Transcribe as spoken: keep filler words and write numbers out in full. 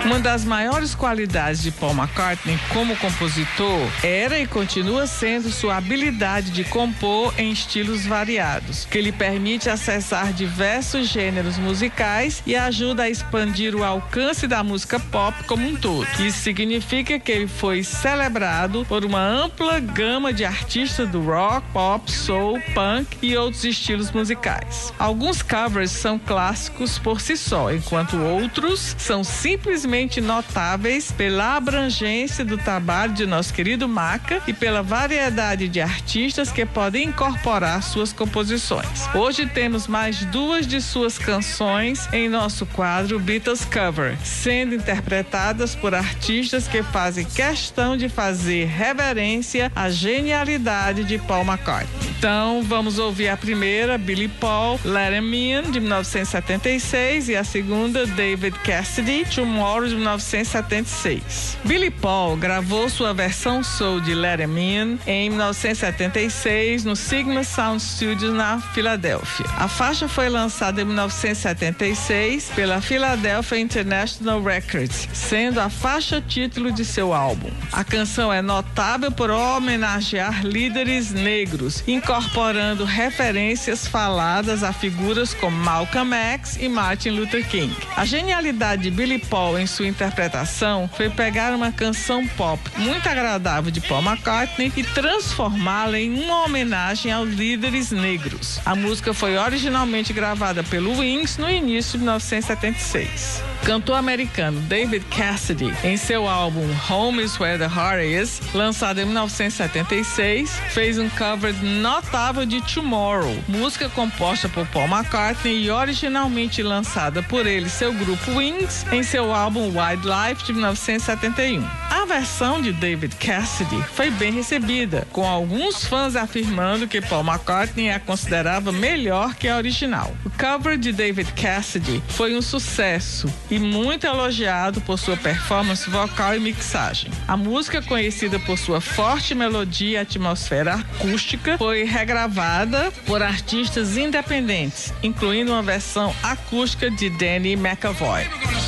Uma das maiores qualidades de Paul McCartney como compositor era e continua sendo sua habilidade de compor em estilos variados, que lhe permite acessar diversos gêneros musicais e ajuda a expandir o alcance da música pop como um todo. Isso significa que ele foi celebrado por uma ampla gama de artistas do rock, pop, soul, punk e outros estilos musicais. Alguns covers são clássicos por si só, enquanto outros são simplesmente notáveis pela abrangência do trabalho de nosso querido Maca e pela variedade de artistas que podem incorporar suas composições. Hoje temos mais duas de suas canções em nosso quadro Beatles Cover, sendo interpretadas por artistas que fazem questão de fazer reverência à genialidade de Paul McCartney. Então, vamos ouvir a primeira, Billy Paul, Let 'Em In, de mil novecentos e setenta e seis, e a segunda, David Cassidy, Tomorrow, de mil novecentos e setenta e seis. Billy Paul gravou sua versão soul de Let 'Em In em mil novecentos e setenta e seis no Sigma Sound Studios, na Filadélfia. A faixa foi lançada em mil novecentos e setenta e seis pela Philadelphia International Records, sendo a faixa título de seu álbum. A canção é notável por homenagear líderes negros, incorporando referências faladas a figuras como Malcolm X e Martin Luther King. A genialidade de Billy Paul em sua interpretação foi pegar uma canção pop muito agradável de Paul McCartney e transformá-la em uma homenagem aos líderes negros. A música foi originalmente gravada pelo Wings no início de mil novecentos e setenta e seis. Cantor americano David Cassidy, em seu álbum Home is Where the Heart Is, lançado em mil novecentos e setenta e seis, fez um cover notável de Tomorrow, música composta por Paul McCartney e originalmente lançada por ele e seu grupo Wings em seu álbum Wildlife de mil novecentos e setenta e um. A versão de David Cassidy foi bem recebida, com alguns fãs afirmando que Paul McCartney a considerava melhor que a original. O cover de David Cassidy foi um sucesso e muito elogiado por sua performance vocal e mixagem. A música, conhecida por sua forte melodia e atmosfera acústica, foi regravada por artistas independentes, incluindo uma versão acústica de Danny McAvoy.